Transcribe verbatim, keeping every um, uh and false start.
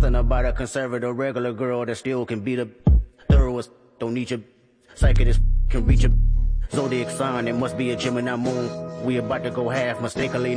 Something about a conservative regular girl that still can beat a thorough as don't need your psychic as can reach a zodiac sign. It must be a Gemini moon. We about to go half mistakenly.